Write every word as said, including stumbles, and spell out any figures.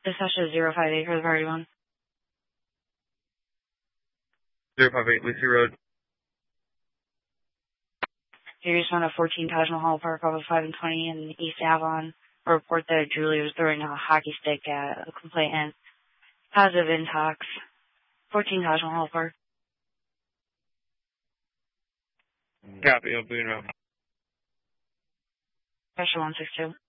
Dispatch is zero five eight for the party one. zero five eight, Lucy Road. You just want a fourteen Taj Mahal Park off of five and twenty in East Avalon. A report that Julie was throwing a hockey stick at a complainant. Positive intox. fourteen Taj Mahal Park. Copy, I'll be around. Pressure one six two.